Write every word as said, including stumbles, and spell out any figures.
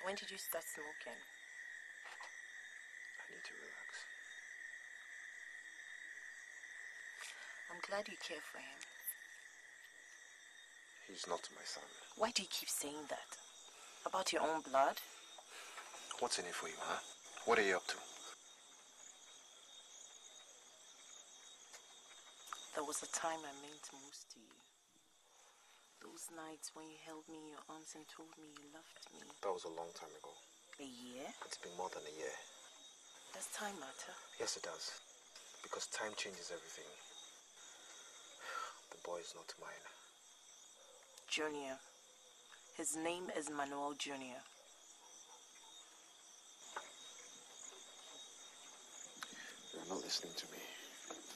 When did you start smoking? I need to relax. I'm glad you care for him. He's not my son. Why do you keep saying that? About your own blood? What's in it for you, huh? What are you up to? There was a time I meant most to you. Those nights when you held me in your arms and told me you loved me. That was a long time ago. A year? It's been more than a year. Does time matter? Yes, it does. Because time changes everything. The boy is not mine. Junior. His name is Manuel Junior You're not listening to me.